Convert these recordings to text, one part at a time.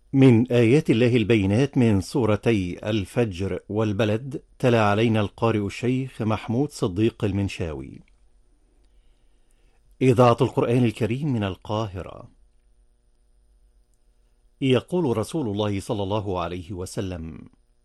من آيات الله البينات من سورتي الفجر والبلد. تلا علينا القارئ الشيخ محمود صديق المنشاوي. إذاعة القرآن الكريم من القاهرة. يقول رسول الله صلى الله عليه وسلم: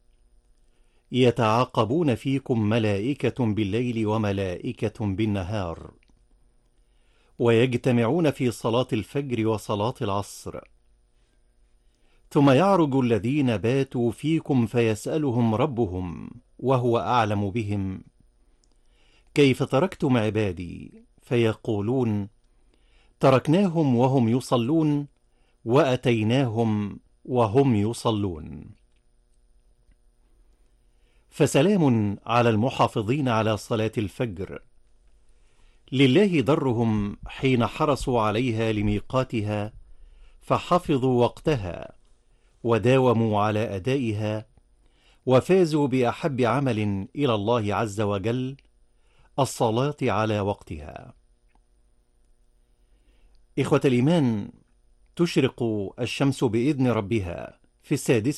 يتعاقبون فيكم ملائكة بالليل وملائكة بالنهار، ويجتمعون في صلاة الفجر وصلاة العصر، ثم يعرج الذين باتوا فيكم فيسألهم ربهم وهو أعلم بهم: كيف تركتم عبادي؟ فيقولون: تركناهم وهم يصلون، وأتيناهم وهم يصلون. فسلام على المحافظين على صلاة الفجر، لله درهم حين حرصوا عليها لميقاتها فحفظوا وقتها وداوموا على أدائها، وفازوا بأحب عمل إلى الله عز وجل: الصلاة على وقتها. إخوة الإيمان، تشرق الشمس بإذن ربها في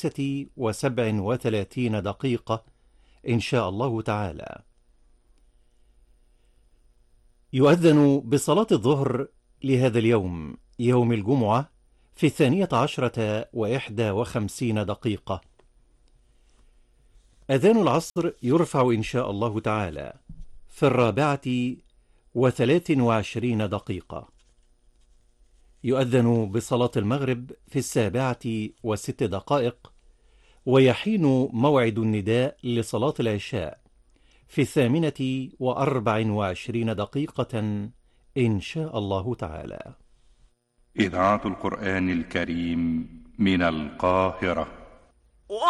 6:37 إن شاء الله تعالى. يؤذن بصلاة الظهر لهذا اليوم، يوم الجمعة، في 12:51. أذان العصر يرفع إن شاء الله تعالى في 4:23. يؤذن بصلاة المغرب في 7:06، ويحين موعد النداء لصلاة العشاء في 8:24 إن شاء الله تعالى. إذاعة القرآن الكريم من القاهرة.